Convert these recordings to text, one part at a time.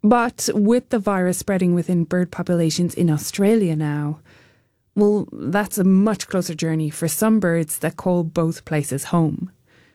But with the virus spreading within bird populations in Australia now, well, that's a much closer journey for some birds that call both places home.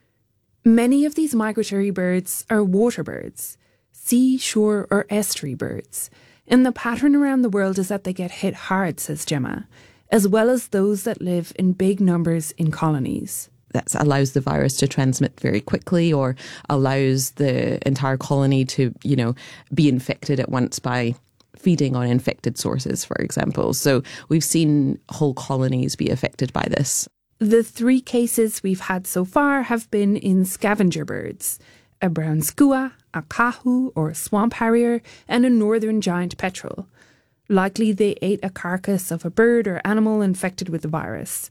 Many of these migratory birds are water birds, sea, shore or estuary birds, and the pattern around the world is that they get hit hard, says Gemma, as well as those that live in big numbers in colonies. That allows the virus to transmit very quickly or allows the entire colony to, be infected at once by feeding on infected sources, for example. So we've seen whole colonies be affected by this. The 3 cases we've had so far have been in scavenger birds, a brown skua, a kahu or swamp harrier, and a northern giant petrel. Likely they ate a carcass of a bird or animal infected with the virus.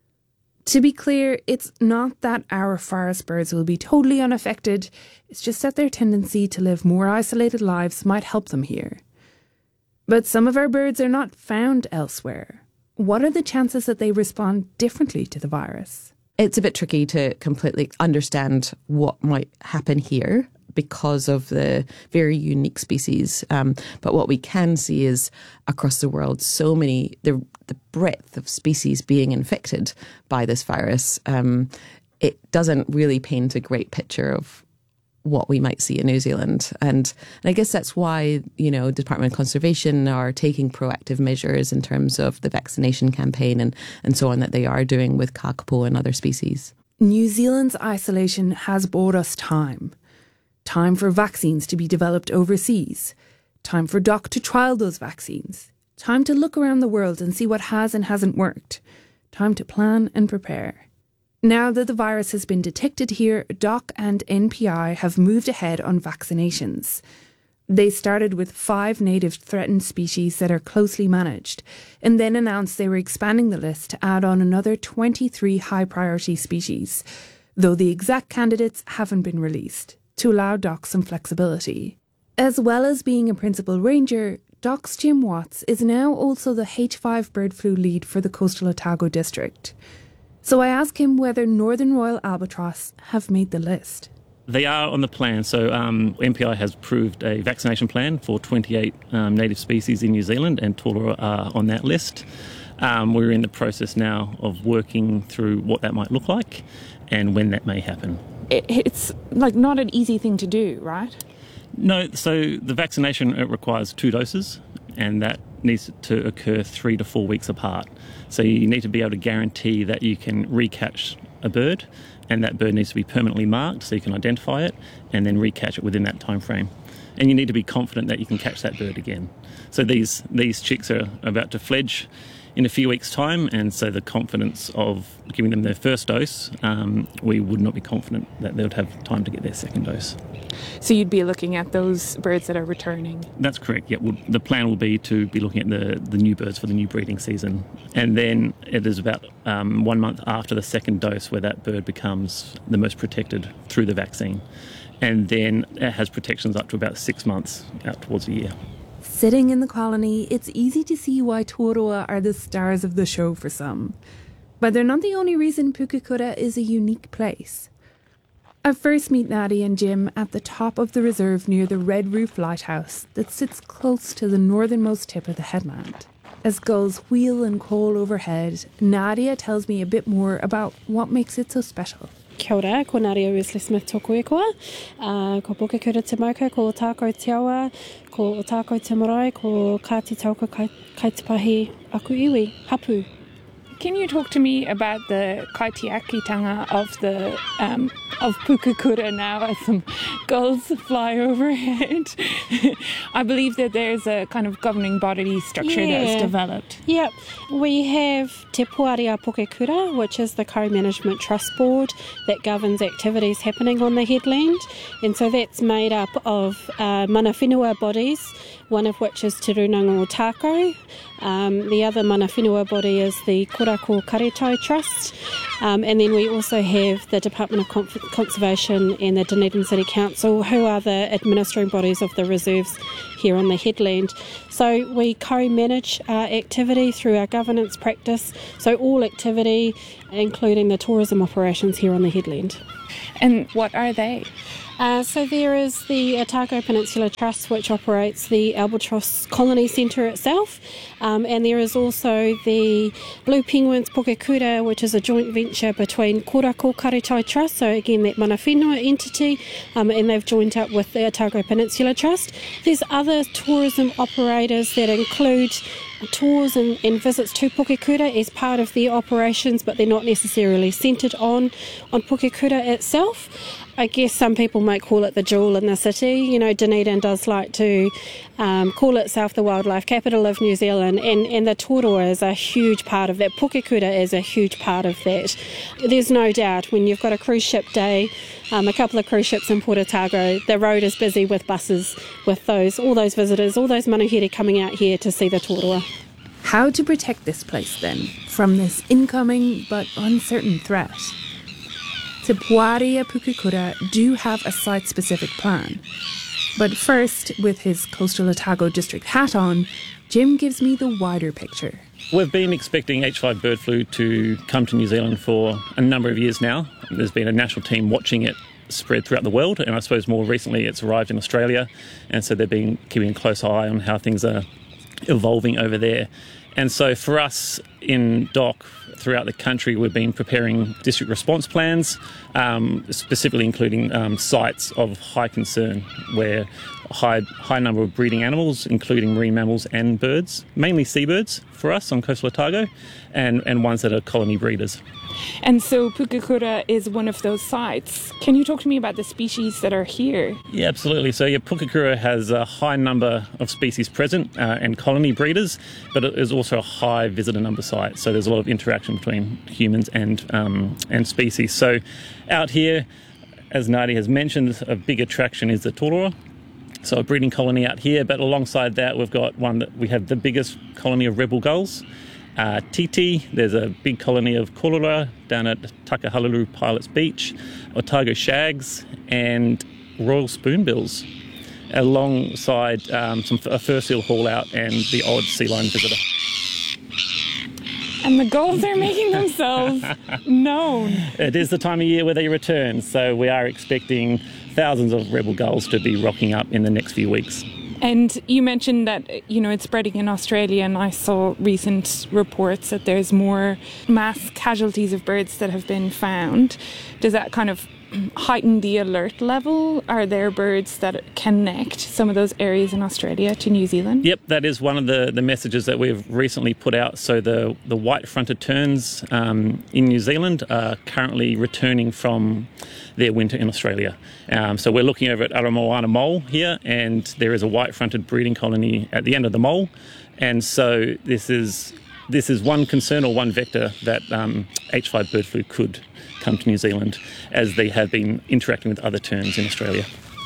To be clear, it's not that our forest birds will be totally unaffected, it's just that their tendency to live more isolated lives might help them here. But some of our birds are not found elsewhere. What are the chances that they respond differently to the virus? It's a bit tricky to completely understand what might happen here because of the very unique species. But what we can see is across the world, so many, the breadth of species being infected by this virus, it doesn't really paint a great picture of what we might see in New Zealand. And I guess that's why, Department of Conservation are taking proactive measures in terms of the vaccination campaign and so on that they are doing with kakapo and other species. New Zealand's isolation has bought us time. Time for vaccines to be developed overseas. Time for DOC to trial those vaccines. Time to look around the world and see what has and hasn't worked. Time to plan and prepare. Now that the virus has been detected here, DOC and NPI have moved ahead on vaccinations. They started with 5 native threatened species that are closely managed, and then announced they were expanding the list to add on another 23 high-priority species, though the exact candidates haven't been released, to allow DOC some flexibility. As well as being a principal ranger, DOC's Jim Watts is now also the H5 bird flu lead for the Coastal Otago district. So I asked him whether Northern Royal Albatross have made the list. They are on the plan. So MPI has approved a vaccination plan for 28 native species in New Zealand, and Tōrua are on that list. We're in the process now of working through what that might look like and when that may happen. It's not an easy thing to do, right? No, so the vaccination, it requires 2 doses, and that needs to occur 3 to 4 weeks apart. So you need to be able to guarantee that you can recatch a bird, and that bird needs to be permanently marked so you can identify it and then recatch it within that time frame. And you need to be confident that you can catch that bird again. So these chicks are about to fledge in a few weeks' time, and so the confidence of giving them their first dose, we would not be confident that they would have time to get their second dose. So you'd be looking at those birds that are returning? That's correct, yeah. Well, the plan will be to be looking at the new birds for the new breeding season. And then it is about 1 month after the second dose where that bird becomes the most protected through the vaccine. And then it has protections up to about 6 months out towards a year. Sitting in the colony, it's easy to see why Tōrua are the stars of the show for some. But they're not the only reason Pukekura is a unique place. I first meet Nadia and Jim at the top of the reserve near the Red Roof Lighthouse that sits close to the northernmost tip of the headland. As gulls wheel and call overhead, Nadia tells me a bit more about what makes it so special. Kia ora, ko Nadia Wesley-Smith tōku e koa. Ko Pukekura te mauka, ko Otakou te awa, ko Otakou te marae, ko Kāti Tauka Kaitipahi aku iwi, hapu. Can you talk to me about the kaitiakitanga of Pukekura now as some gulls fly overhead? I believe that there's a kind of governing body structure that's developed. Yep. We have Te Puaria Pukekura, which is the co-management trust board that governs activities happening on the headland. And so that's made up of mana whenua bodies, one of which is Te Runanga Otakou. The other mana whenua body is the Korako Karetau Trust. And then we also have the Department of Conservation and the Dunedin City Council, who are the administering bodies of the reserves here on the headland. So we co-manage our activity through our governance practice, so all activity, including the tourism operations here on the headland. And what are they? So there is the Otago Peninsula Trust, which operates the Albatross Colony Centre itself, and there is also the Blue Penguins Pukekura, which is a joint venture between Korako Karetai Trust, so again that mana whenua entity, and they've joined up with the Otago Peninsula Trust. There's other tourism operators that include tours and visits to Pukekura as part of their operations, but they're not necessarily centred on Pukekura itself. I guess some people might call it the jewel in the city. You know, Dunedin does like to call itself the wildlife capital of New Zealand, and the Toroa is a huge part of that. Pukekura is a huge part of that. There's no doubt when you've got a cruise ship day, a couple of cruise ships in Port Otago, the road is busy with buses, with all those visitors, all those manuhiri coming out here to see the Toroa. How to protect this place, then, from this incoming but uncertain threat? Te Puarea Pukekura do have a site-specific plan. But first, with his Coastal Otago District hat on, Jim gives me the wider picture. We've been expecting H5 bird flu to come to New Zealand for a number of years now. There's been a national team watching it spread throughout the world, and I suppose more recently it's arrived in Australia, and so they've been keeping a close eye on how things are evolving over there. And so for us in DOC, throughout the country, we've been preparing district response plans, specifically including sites of high concern where a high number of breeding animals, including marine mammals and birds, mainly seabirds for us on coastal Otago, and ones that are colony breeders. And so Pukekura is one of those sites. Can you talk to me about the species that are here? Yeah, absolutely. So Pukekura has a high number of species present and colony breeders, but it is also a high visitor number site. So there's a lot of interaction between humans and species. So out here, as Nadi has mentioned, a big attraction is the Toroa. So a breeding colony out here, but alongside that we have the biggest colony of rebel gulls. Titi, there's a big colony of korora down at Takahalulu Pilots Beach, Otago shags and royal spoonbills, alongside a fur seal haul out and the odd sea lion visitor. And the gulls are making themselves known. It is the time of year where they return, so we are expecting thousands of rebel gulls to be rocking up in the next few weeks. And you mentioned that, it's spreading in Australia, and I saw recent reports that there's more mass casualties of birds that have been found. Does that kind of heighten the alert level? Are there birds that connect some of those areas in Australia to New Zealand? Yep, that is one of the messages that we've recently put out. So the white-fronted terns in New Zealand are currently returning from their winter in Australia. So we're looking over at Aramoana Mole here, and there is a white-fronted breeding colony at the end of the mole. And so this is one concern or one vector that H5 bird flu could come to New Zealand, as they have been interacting with other terns in Australia.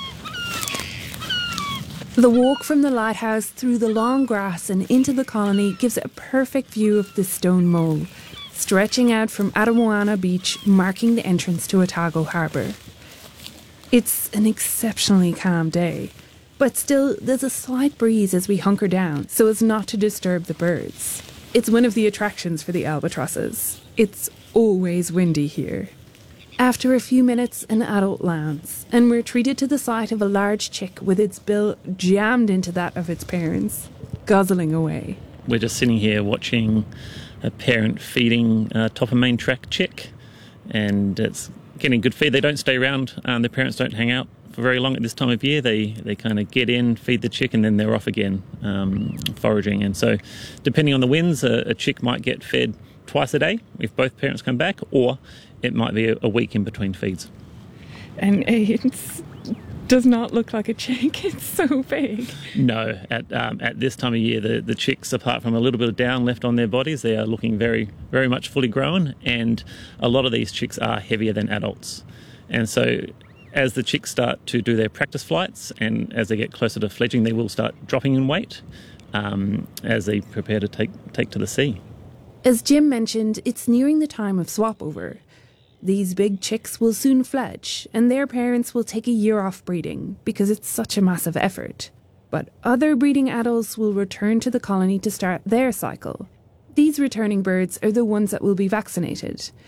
The walk from the lighthouse through the long grass and into the colony gives a perfect view of the stone mole, stretching out from Aramoana Beach, marking the entrance to Otago Harbour. It's an exceptionally calm day, but still there's a slight breeze as we hunker down so as not to disturb the birds. It's one of the attractions for the albatrosses. It's always windy here. After a few minutes, an adult lands, and we're treated to the sight of a large chick with its bill jammed into that of its parents, guzzling away. We're just sitting here watching a parent feeding a top of main track chick, and it's getting good feed. They don't stay around. The parents don't hang out for very long at this time of year. They kind of get in, feed the chick, and then they're off again foraging. And so depending on the winds, a chick might get fed twice a day if both parents come back, or it might be a week in between feeds. And it does not look like a chick. It's so big. No, at this time of year, the chicks, apart from a little bit of down left on their bodies, they are looking very, very much fully grown, and a lot of these chicks are heavier than adults. And so as the chicks start to do their practice flights and as they get closer to fledging, they will start dropping in weight as they prepare to take to the sea. As Jim mentioned, it's nearing the time of swap over. These big chicks will soon fledge, and their parents will take a year off breeding because it's such a massive effort. But other breeding adults will return to the colony to start their cycle. These returning birds are the ones that will be vaccinated.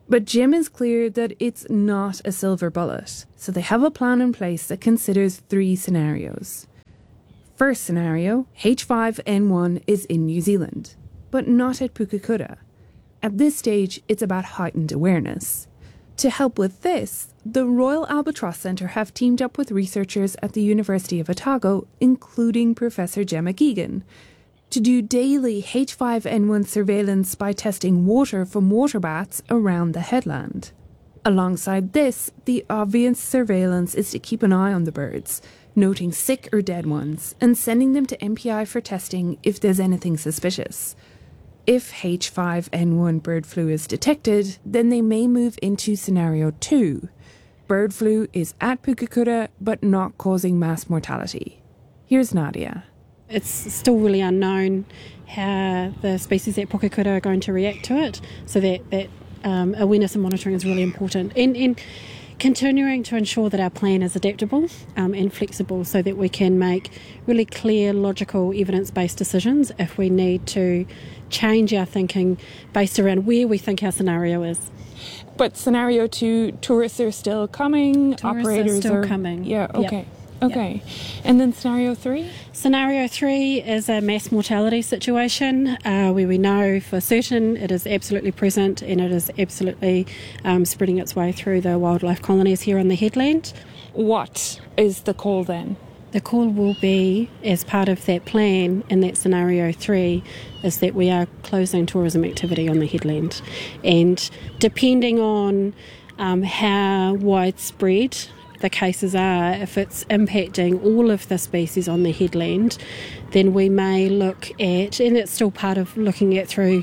But Jim is clear that it's not a silver bullet, so they have a plan in place that considers 3 scenarios. First scenario, H5N1 is in New Zealand, but not at Pukekura. At this stage, it's about heightened awareness. To help with this, the Royal Albatross Centre have teamed up with researchers at the University of Otago, including Professor Gemma Geoghegan, to do daily H5N1 surveillance by testing water from water baths around the headland. Alongside this, the obvious surveillance is to keep an eye on the birds, noting sick or dead ones, and sending them to MPI for testing if there's anything suspicious. If H5N1 bird flu is detected, then they may move into scenario 2. Bird flu is at Pukekura but not causing mass mortality. Here's Nadia. It's still really unknown how the species at Pukekura are going to react to it, so that awareness and monitoring is really important. And continuing to ensure that our plan is adaptable and flexible so that we can make really clear, logical, evidence-based decisions if we need to change our thinking based around where we think our scenario is. But scenario 2, tourists are still coming, Operators are still coming. Yeah, okay. Yep. Okay. And then scenario 3? Scenario 3 is a mass mortality situation where we know for certain it is absolutely present and it is absolutely spreading its way through the wildlife colonies here on the headland. What is the call then? The call will be, as part of that plan in that scenario 3, is that we are closing tourism activity on the headland. And depending on how widespread the cases are, if it's impacting all of the species on the headland, then we may look at, and it's still part of looking at through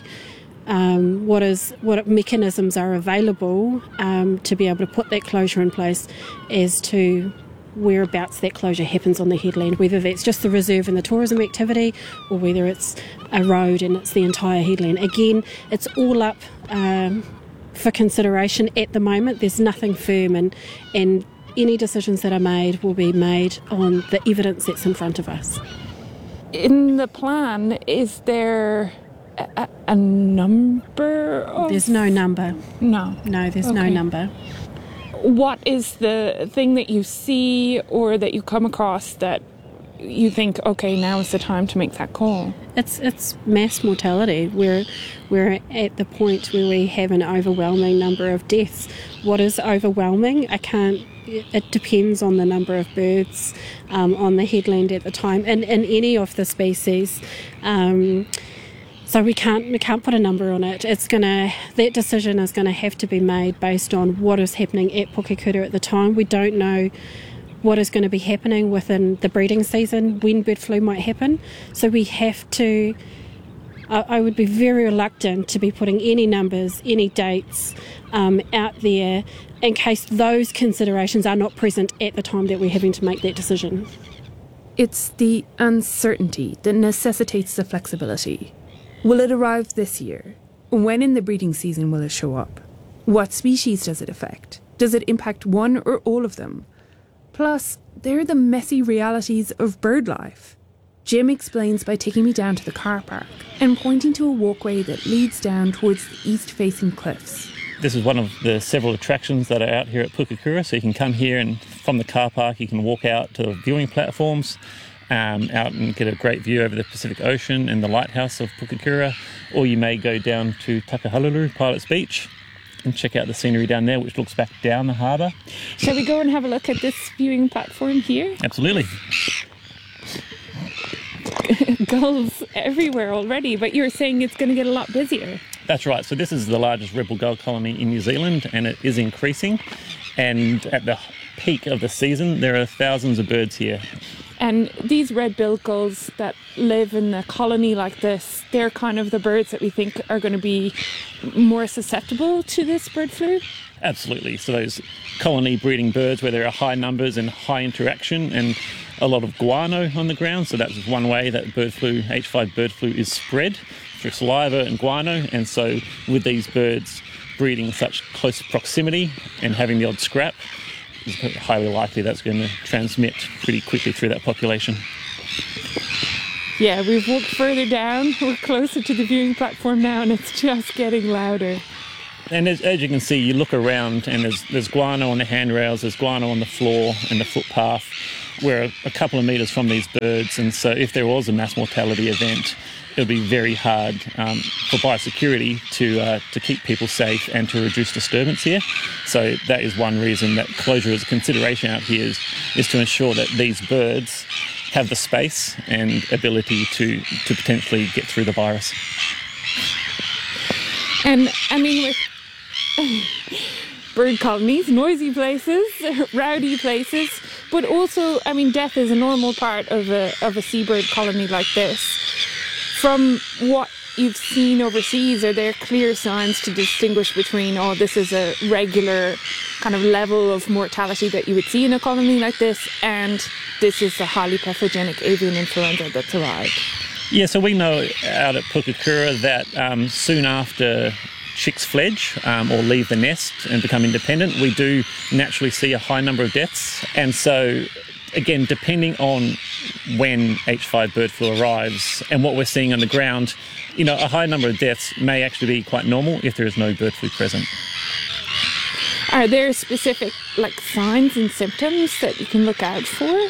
what mechanisms are available to be able to put that closure in place as to whereabouts that closure happens on the headland, whether that's just the reserve and the tourism activity or whether it's a road and it's the entire headland. Again, it's all up for consideration at the moment. There's nothing firm, and any decisions that are made will be made on the evidence that's in front of us. In the plan, is there a number of... There's no number. No. No, there's no number. What is the thing that you see or that you come across that you think, okay, now is the time to make that call? It's mass mortality. We're at the point where we have an overwhelming number of deaths. What is overwhelming? It depends on the number of birds on the headland at the time, in any of the species. So we can't put a number on it. That decision is gonna have to be made based on what is happening at Pukekura at the time. We don't know what is going to be happening within the breeding season, when bird flu might happen. So we have to... I would be very reluctant to be putting any numbers, any dates out there in case those considerations are not present at the time that we're having to make that decision. It's the uncertainty that necessitates the flexibility. Will it arrive this year? When in the breeding season will it show up? What species does it affect? Does it impact one or all of them? Plus, there are the messy realities of bird life. Jim explains by taking me down to the car park and pointing to a walkway that leads down towards the east-facing cliffs. This is one of the several attractions that are out here at Pukekura, so you can come here and from the car park you can walk out to viewing platforms, out and get a great view over the Pacific Ocean and the lighthouse of Pukekura, or you may go down to Takahalulu, Pilots Beach, and check out the scenery down there, which looks back down the harbour. Shall we go and have a look at this viewing platform here? Absolutely. Gulls everywhere already, but you're saying it's going to get a lot busier. That's right. So this is the largest red-billed gull colony in New Zealand, and it is increasing. And at the peak of the season, there are thousands of birds here. And these red-billed gulls that live in a colony like this, they're kind of the birds that we think are going to be more susceptible to this bird flu? Absolutely. So those colony breeding birds where there are high numbers and high interaction and a lot of guano on the ground. So that's one way that bird flu, H5 bird flu, is spread through saliva and guano. And so with these birds breeding in such close proximity and having the odd scrap, it's highly likely that's going to transmit pretty quickly through that population. Yeah, we've walked further down. We're closer to the viewing platform now and it's just getting louder. And as you can see, you look around and there's guano on the handrails, there's guano on the floor and the footpath. We're a couple of metres from these birds, and so if there was a mass mortality event, it would be very hard for biosecurity to keep people safe and to reduce disturbance here. So that is one reason that closure is a consideration out here is to ensure that these birds have the space and ability to potentially get through the virus. And I mean, with bird colonies, noisy places, rowdy places, but also, I mean, death is a normal part of a seabird colony like this. From what you've seen overseas, are there clear signs to distinguish between, oh, this is a regular kind of level of mortality that you would see in a colony like this, and this is a highly pathogenic avian influenza that's arrived? Yeah, so we know out at Pukekura that soon after chicks fledge or leave the nest and become independent, we do naturally see a high number of deaths. And so, again, depending on when H5 bird flu arrives and what we're seeing on the ground, you know, a high number of deaths may actually be quite normal if there is no bird flu present. Are there specific signs and symptoms that you can look out for?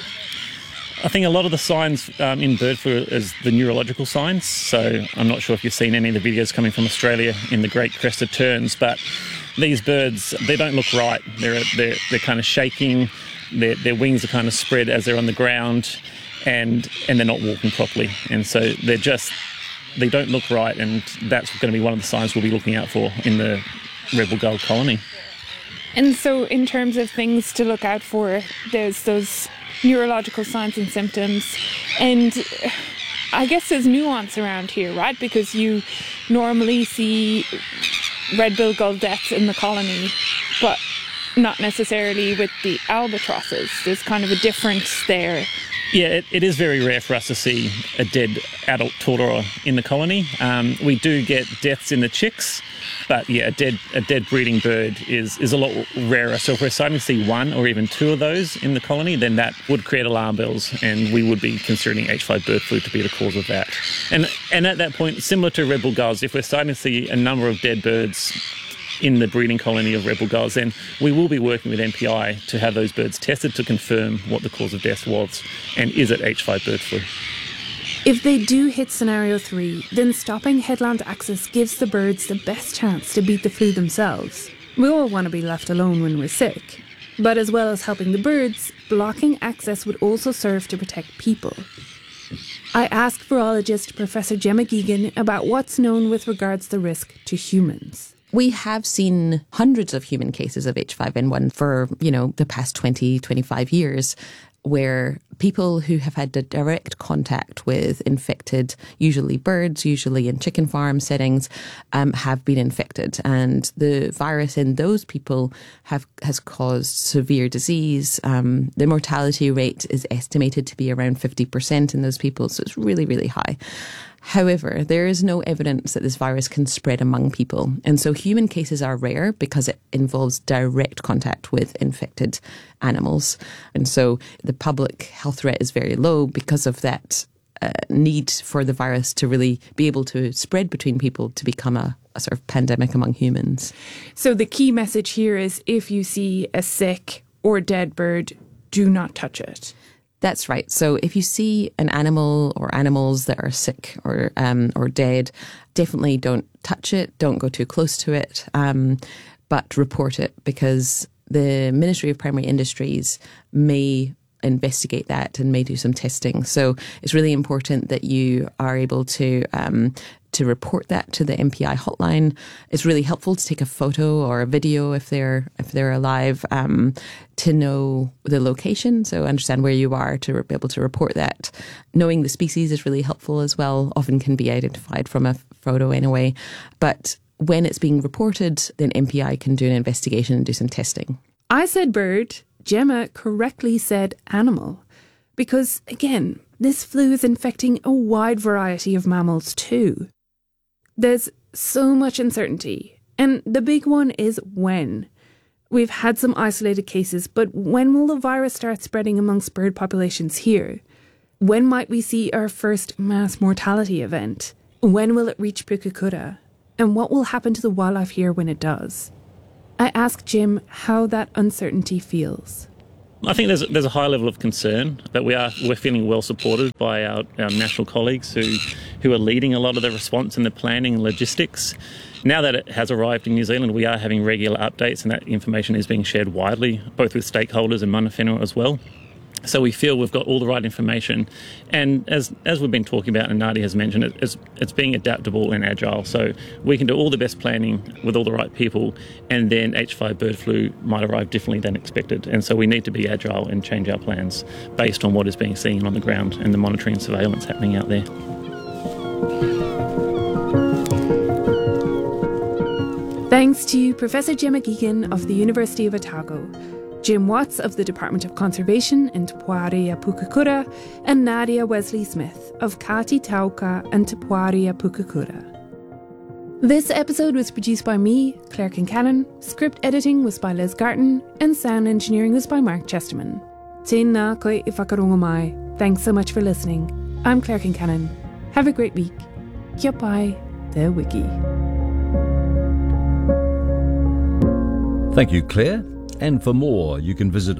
I think a lot of the signs in bird flu is the neurological signs. So I'm not sure if you've seen any of the videos coming from Australia in the Great Crested Terns, but these birds, they don't look right. They're kind of shaking. Their wings are kind of spread as they're on the ground, and they're not walking properly. And so they don't look right, and that's going to be one of the signs we'll be looking out for in the rebel gull colony. And so in terms of things to look out for, there's those neurological signs and symptoms, and I guess there's nuance around here, right? Because you normally see red-billed gull deaths in the colony, but not necessarily with the albatrosses. There's kind of a difference there. Yeah, it is very rare for us to see a dead adult totara in the colony. We do get deaths in the chicks, but yeah, a dead breeding bird is a lot rarer. So if we're starting to see one or even two of those in the colony, then that would create alarm bells, and we would be considering H5 bird flu to be the cause of that. And at that point, similar to rebel gulls, if we're starting to see a number of dead birds in the breeding colony of rebel gulls, then we will be working with MPI to have those birds tested to confirm what the cause of death was, and is it H5 bird flu. If they do hit scenario 3, then stopping headland access gives the birds the best chance to beat the flu themselves. We all want to be left alone when we're sick, but as well as helping the birds, blocking access would also serve to protect people. I asked virologist Professor Gemma Geoghegan about what's known with regards to the risk to humans. We have seen hundreds of human cases of H5N1 for, the past 20, 25 years, where people who have had a direct contact with infected, usually birds, usually in chicken farm settings, have been infected. And the virus in those people has caused severe disease. The mortality rate is estimated to be around 50% in those people, so it's really, really high. However, there is no evidence that this virus can spread among people. And so human cases are rare because it involves direct contact with infected animals. And so the public health threat is very low because of that need for the virus to really be able to spread between people to become a sort of pandemic among humans. So the key message here is if you see a sick or dead bird, do not touch it. That's right. So if you see an animal or animals that are sick or dead, definitely don't touch it, don't go too close to it, but report it, because the Ministry of Primary Industries may investigate that and may do some testing. So it's really important that you are able to report that to the MPI hotline. It's really helpful to take a photo or a video if they're alive, to know the location, so understand where you are to be able to report that. Knowing the species is really helpful as well, often can be identified from a photo anyway. But when it's being reported, then MPI can do an investigation and do some testing. I said bird, Gemma correctly said animal, because again, this flu is infecting a wide variety of mammals too. There's so much uncertainty, and the big one is when. We've had some isolated cases, but when will the virus start spreading amongst bird populations here? When might we see our first mass mortality event? When will it reach Pukekura? And what will happen to the wildlife here when it does? I asked Jim how that uncertainty feels. I think there's a high level of concern, but we're feeling well supported by our national colleagues who are leading a lot of the response and the planning and logistics. Now that it has arrived in New Zealand, we are having regular updates, and that information is being shared widely, both with stakeholders and mana whenua as well. So we feel we've got all the right information, and as we've been talking about, and Nadia has mentioned, it's being adaptable and agile. So we can do all the best planning with all the right people, and then H5 bird flu might arrive differently than expected. And so we need to be agile and change our plans based on what is being seen on the ground and the monitoring and surveillance happening out there. Thanks to Professor Jim McGeegan of the University of Otago, Jim Watts of the Department of Conservation in Te Puārea Pukekura, and Nadia Wesley-Smith of Kati Tauka and Te Puārea Pukekura. This episode was produced by me, Claire Kincannon, script editing was by Liz Garton, and sound engineering was by Mark Chesterman. Tēnā koe I whakarongo mai. Thanks so much for listening. I'm Claire Kincannon. Have a great week. Kia pai, te wiki. Thank you, Claire. And for more, you can visit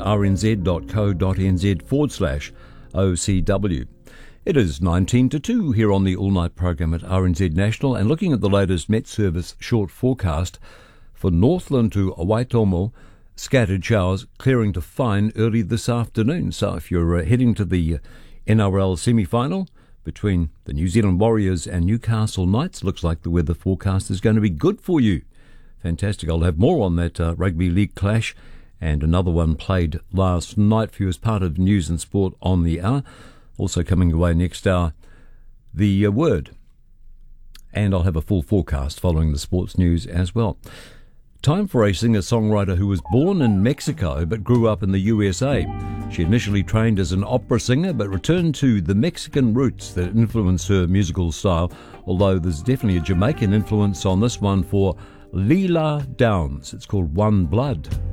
rnz.co.nz/OCW. It is 19 to 2 here on the all-night program at RNZ National, and looking at the latest Met Service short forecast for Northland to Waitomo, scattered showers clearing to fine early this afternoon. So if you're heading to the NRL semi-final between the New Zealand Warriors and Newcastle Knights, looks like the weather forecast is going to be good for you. Fantastic. I'll have more on that rugby league clash, and another one played last night for you as part of News and Sport on the hour. Also coming away next hour, the Word. And I'll have a full forecast following the sports news as well. Time for a singer-songwriter who was born in Mexico but grew up in the USA. She initially trained as an opera singer but returned to the Mexican roots that influenced her musical style, although there's definitely a Jamaican influence on this one for Leela Downs. It's called One Blood.